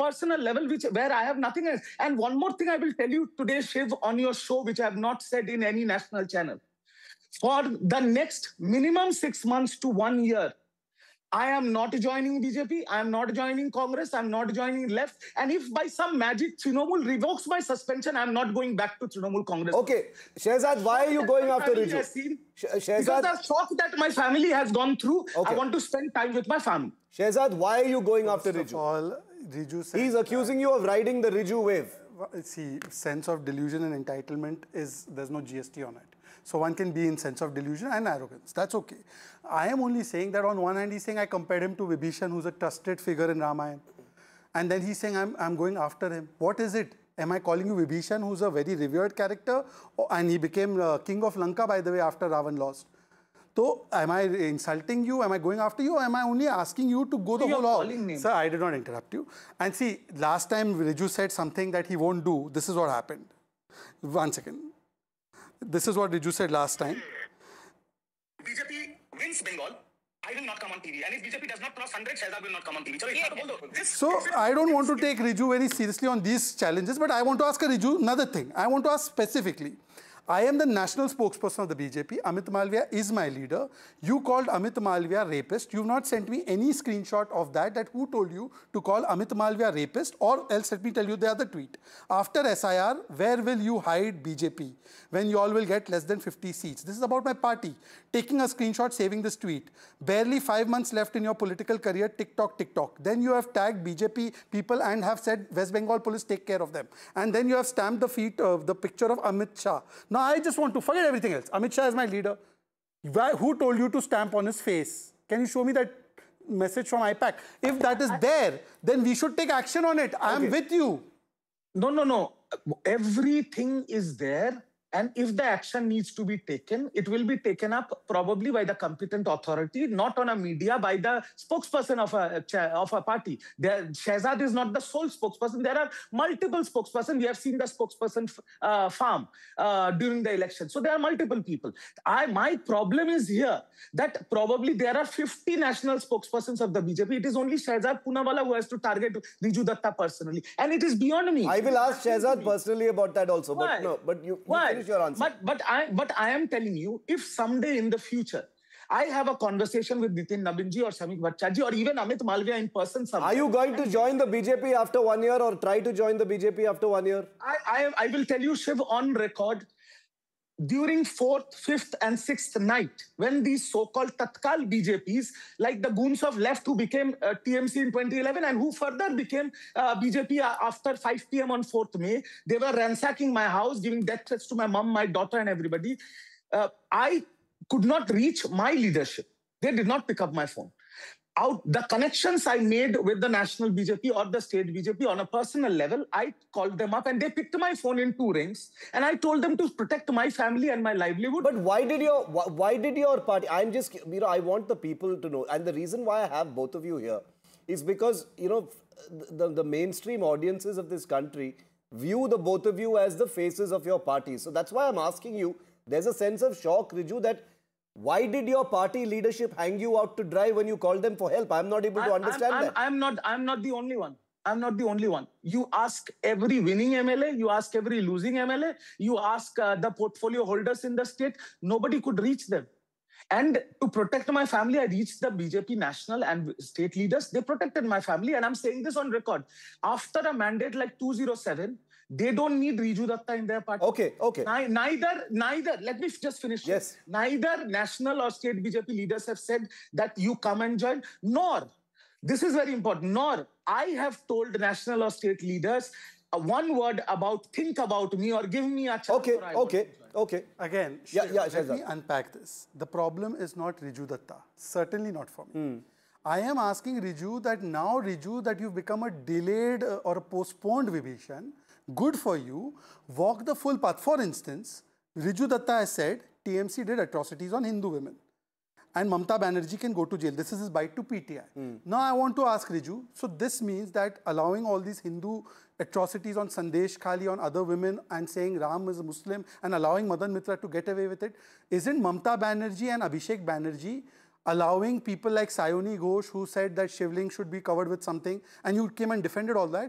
personal level, where I have nothing else. And one more thing I will tell you today, Shiv, on your show, which I have not said in any national channel. For the next minimum 6 months to 1 year, I am not joining BJP, I am not joining Congress, I am not joining left. And if by some magic Trinamool revokes my suspension, I am not going back to Trinamool Congress. Okay, Shehzad, why are you going after Riju? Shehzad, because the shock that my family has gone through, I want to spend time with my family. Shehzad, why are you going after Riju? First of all, Riju said... He's accusing you of riding the Riju wave. See, sense of delusion and entitlement is, there's no GST on it. So one can be in sense of delusion and arrogance. That's okay. I am only saying that on one hand, he's saying I compared him to Vibhishan, who's a trusted figure in Ramayana. And then he's saying I'm going after him. What is it? Am I calling you Vibhishan, who's a very revered character? And he became king of Lanka, by the way, after Ravan lost. So, am I insulting you? Am I going after you? Or am I only asking you to go the whole hog? Sir, I did not interrupt you. And see, last time Riju said something that he won't do. This is what happened. 1 second. This is what Riju said last time. BJP wins Bengal, I will not come on TV. And if BJP does not cross 100, Shehzad will not come on TV. So, I don't want to take Riju very seriously on these challenges, but I want to ask Riju another thing. I want to ask specifically. I am the national spokesperson of the BJP. Amit Malviya is my leader. You called Amit Malviya rapist. You've not sent me any screenshot of that who told you to call Amit Malviya rapist, or else let me tell you the other tweet. After SIR, where will you hide BJP when you all will get less than 50 seats? This is about my party. Taking a screenshot, saving this tweet. Barely 5 months left in your political career, TikTok, TikTok. Then you have tagged BJP people and have said West Bengal police take care of them. And then you have stamped the picture of Amit Shah. Now, I just want to forget everything else. Amit Shah is my leader. Who told you to stamp on his face? Can you show me that message from IPAC? If that is there, then we should take action on it. I am with you. No. Everything is there. And if the action needs to be taken, it will be taken up probably by the competent authority, not on a media, by the spokesperson of a party. Shehzad is not the sole spokesperson. There are multiple spokespersons. We have seen the spokesperson farm during the election. So there are multiple people. My problem is here that probably there are 50 national spokespersons of the BJP. It is only Shehzad Poonawalla who has to target Riju Datta personally. And it is beyond me. I will ask Shehzad personally about that also. Why? But no, but you finish your answer. But I am telling you, if someday in the future, I have a conversation with Nitin Nabinji or Shamik Bhattacharjee or even Amit Malviya in person someday. Are you going to join the BJP after 1 year or try to join the BJP after 1 year? I will tell you, Shiv, on record, during 4th, 5th and 6th night, when these so-called Tatkal BJPs, like the goons of left who became TMC in 2011 and who further became BJP after 5 p.m. on 4th May, they were ransacking my house, giving death threats to my mom, my daughter and everybody. I could not reach my leadership. They did not pick up my phone. The connections I made with the national BJP or the state BJP on a personal level, I called them up and they picked my phone in 2 rings and I told them to protect my family and my livelihood. But why did your party, I'm just, I want the people to know, and the reason why I have both of you here is because, the mainstream audiences of this country view the both of you as the faces of your party. So that's why I'm asking you, there's a sense of shock, Riju, that why did your party leadership hang you out to dry when you called them for help? I'm not able to understand that. I'm not the only one. I'm not the only one. You ask every winning MLA, you ask every losing MLA, you ask the portfolio holders in the state, nobody could reach them. And to protect my family, I reached the BJP national and state leaders. They protected my family. And I'm saying this on record. After a mandate like 207, they don't need Riju Datta in their party. Okay. Neither, let me just finish. Yes. Neither national or state BJP leaders have said that you come and join, nor, this is very important, nor I have told national or state leaders one word about, think about me or give me a chance. Okay. Again, let me unpack this. The problem is not Riju Datta. Certainly not for me. I am asking Riju that you've become a delayed or a postponed Vibhishan. Good for you. Walk the full path. For instance, Riju Datta has said TMC did atrocities on Hindu women. And Mamta Banerjee can go to jail. This is his bite to PTI. Now I want to ask Riju, so this means that allowing all these Hindu atrocities on Sandesh Khali, on other women, and saying Ram is a Muslim, and allowing Madan Mitra to get away with it, isn't Mamta Banerjee and Abhishek Banerjee allowing people like Sayoni Ghosh, who said that Shivling should be covered with something, and you came and defended all that?